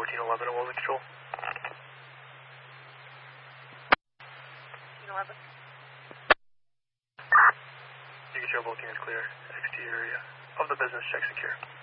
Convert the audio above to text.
1411 at Wolverine Control. 1411. You can show booking is clear. Exterior of the business check secure.